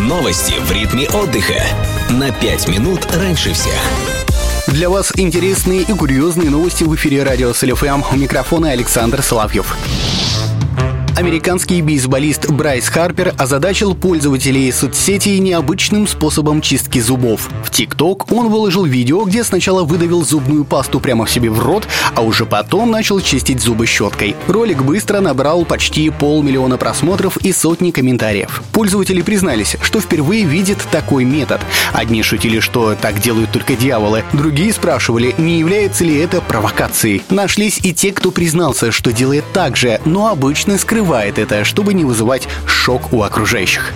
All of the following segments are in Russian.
Новости в ритме отдыха. На 5 минут раньше всех. Для вас интересные и курьезные новости в эфире радио СЛ-ФМ. У микрофона Александр Соловьев. Американский бейсболист Брайс Харпер озадачил пользователей соцсетей необычным способом чистки зубов. В ТикТок он выложил видео, где сначала выдавил зубную пасту прямо себе в рот, а уже потом начал чистить зубы щеткой. Ролик быстро набрал почти 500 000 просмотров и сотни комментариев. Пользователи признались, что впервые видят такой метод. Одни шутили, что так делают только дьяволы, другие спрашивали, не является ли это провокацией. Нашлись и те, кто признался, что делает так же, но обычно скрывает это, чтобы не вызывать шок у окружающих.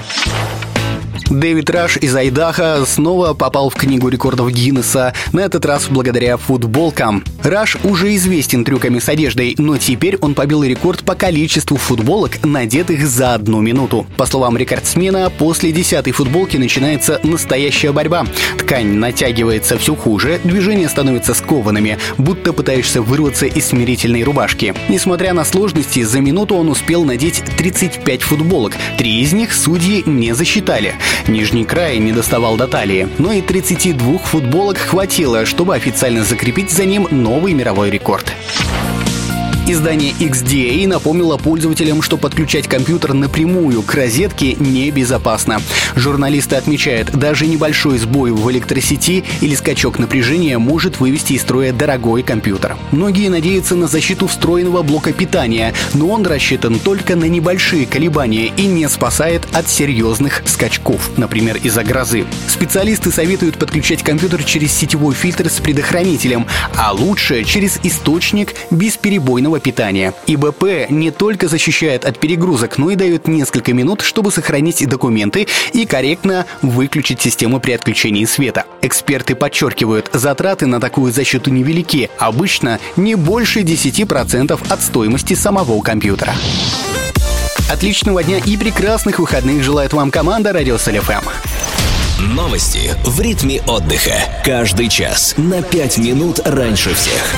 Дэвид Раш из Айдахо снова попал в книгу рекордов Гиннесса, на этот раз благодаря футболкам. Раш уже известен трюками с одеждой, но теперь он побил рекорд по количеству футболок, надетых за 1 минуту. По словам рекордсмена, после 10-й футболки начинается настоящая борьба. Ткань натягивается все хуже, движения становятся скованными, будто пытаешься вырваться из смирительной рубашки. Несмотря на сложности, за минуту он успел надеть 35 футболок, 3 из них судьи не засчитали. Нижний край не доставал до талии, но и 32 футболок хватило, чтобы официально закрепить за ним новый мировой рекорд. Издание XDA напомнило пользователям, что подключать компьютер напрямую к розетке небезопасно. Журналисты отмечают, даже небольшой сбой в электросети или скачок напряжения может вывести из строя дорогой компьютер. Многие надеются на защиту встроенного блока питания, но он рассчитан только на небольшие колебания и не спасает от серьезных скачков, например, из-за грозы. Специалисты советуют подключать компьютер через сетевой фильтр с предохранителем, а лучше через источник бесперебойного питания. ИБП не только защищает от перегрузок, но и дает несколько минут, чтобы сохранить документы и корректно выключить систему при отключении света. Эксперты подчеркивают, затраты на такую защиту невелики, обычно не больше 10% от стоимости самого компьютера. Отличного дня и прекрасных выходных желает вам команда радио СЛ-ФМ. Новости в ритме отдыха. Каждый час на 5 минут раньше всех.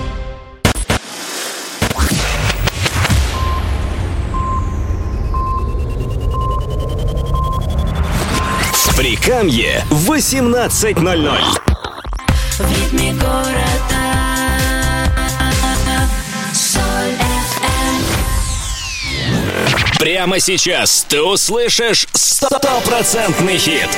Прикамье 18:00. В ритме города Прямо сейчас ты услышишь 100% хит.